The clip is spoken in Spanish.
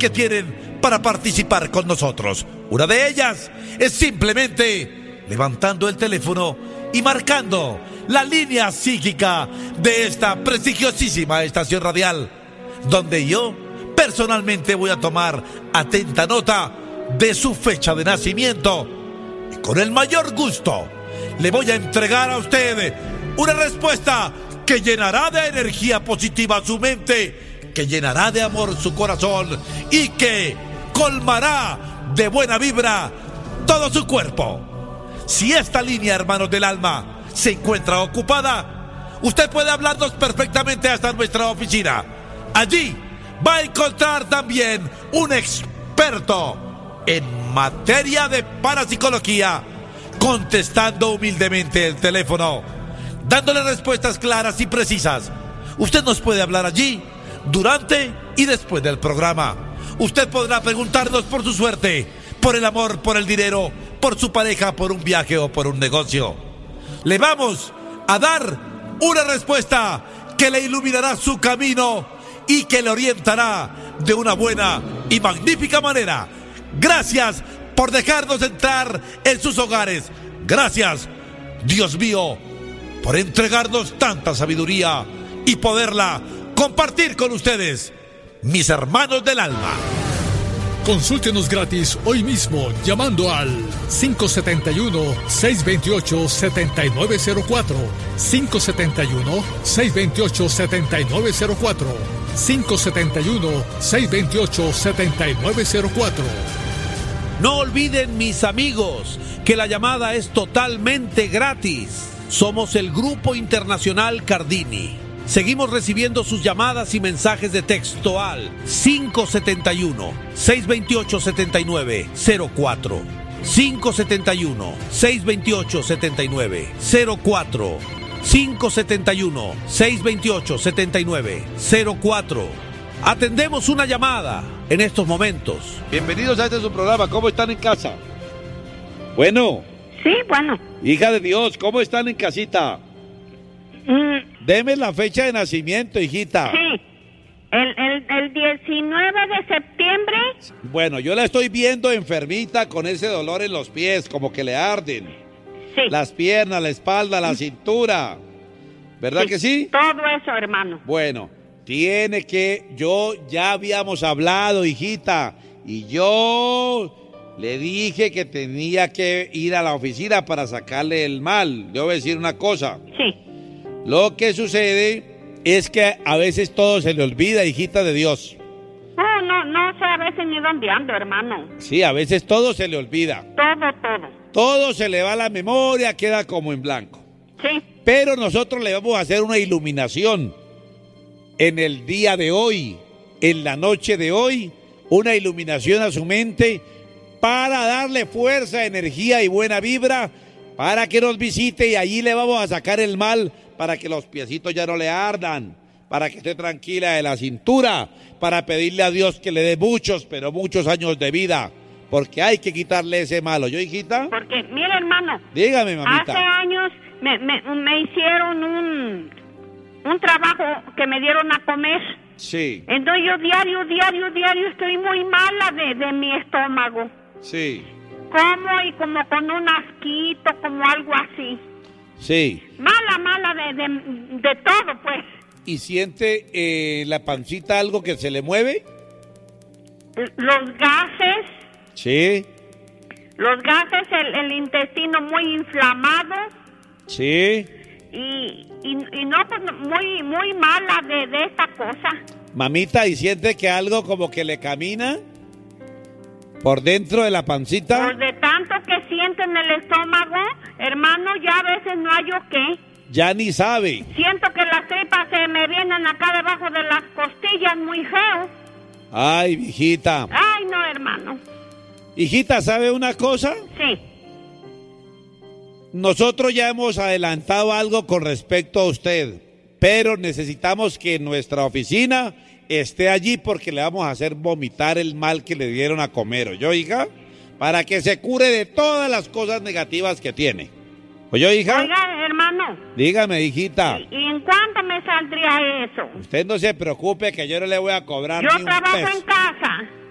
que tienen para participar con nosotros. Una de ellas es simplemente levantando el teléfono y marcando la línea psíquica de esta prestigiosísima estación radial, donde yo personalmente voy a tomar atenta nota de su fecha de nacimiento y con el mayor gusto le voy a entregar a usted una respuesta que llenará de energía positiva su mente, que llenará de amor su corazón y que colmará de buena vibra todo su cuerpo. Si esta línea, hermanos del alma, se encuentra ocupada, usted puede hablarnos perfectamente hasta nuestra oficina. Allí va a encontrar también un experto en materia de parapsicología, contestando humildemente el teléfono, dándole respuestas claras y precisas. Usted nos puede hablar allí durante y después del programa. Usted podrá preguntarnos por su suerte, por el amor, por el dinero, por su pareja, por un viaje o por un negocio. Le vamos a dar una respuesta que le iluminará su camino y que le orientará de una buena y magnífica manera. Gracias por dejarnos entrar en sus hogares. Gracias, Dios mío, por entregarnos tanta sabiduría y poderla compartir con ustedes, mis hermanos del alma. Consúltenos gratis hoy mismo llamando al 571-628-7904, 571-628-7904, 571-628-7904. No olviden, mis amigos, que la llamada es totalmente gratis. Somos el Grupo Internacional Cardini. Seguimos recibiendo sus llamadas y mensajes de texto al 571-628-7904. 571-628-7904. 571-628-7904. Atendemos una llamada en estos momentos. Bienvenidos a este su programa. ¿Cómo están en casa? Bueno. Sí, bueno. Hija de Dios, ¿cómo están en casita? Deme la fecha de nacimiento, hijita. Sí, el 19 de septiembre. Bueno, yo la estoy viendo enfermita con ese dolor en los pies, como que le arden. Sí. Las piernas, la espalda, la cintura. ¿Verdad que sí? Todo eso, hermano. Bueno, yo ya habíamos hablado, hijita, y yo le dije que tenía que ir a la oficina para sacarle el mal. Le voy a decir una cosa. Sí. Lo que sucede es que a veces todo se le olvida, hijita de Dios. No sé a veces ni dónde ando, hermano. Sí, a veces todo se le olvida. Todo. Todo se le va a la memoria, queda como en blanco. Sí. Pero nosotros le vamos a hacer una iluminación en el día de hoy, en la noche de hoy, una iluminación a su mente para darle fuerza, energía y buena vibra, para que nos visite y allí le vamos a sacar el mal, para que los piecitos ya no le ardan, para que esté tranquila de la cintura, para pedirle a Dios que le dé muchos, pero muchos años de vida, porque hay que quitarle ese malo. ¿Yo, hijita? Porque, mira, hermano. Dígame, mamita. Hace años me hicieron un trabajo que me dieron a comer. Sí. Entonces yo diario estoy muy mala de mi estómago. Sí. Como y como con un asquito, como algo así. Sí. Mala de todo, pues. ¿Y siente la pancita algo que se le mueve? Los gases. Sí. Los gases, el intestino muy inflamado. Sí. Y no, pues muy mala de esta cosa. Mamita, ¿y siente que algo como que le camina por dentro de la pancita? Pues de tanto que siento en el estómago, hermano, ya a veces no hay o qué. Ya ni sabe. Siento que las tripas se me vienen acá debajo de las costillas muy feo. Ay, hijita. Ay, no, hermano. Hijita, ¿sabe una cosa? Sí. Nosotros ya hemos adelantado algo con respecto a usted, pero necesitamos que nuestra oficina esté allí porque le vamos a hacer vomitar el mal que le dieron a comer, ¿oyó, hija? Para que se cure de todas las cosas negativas que tiene. ¿Oyó, hija? Oiga, hermano. Dígame, hijita. ¿Y en cuánto me saldría eso? Usted no se preocupe que yo no le voy a cobrar Yo ni un trabajo peso. en casa.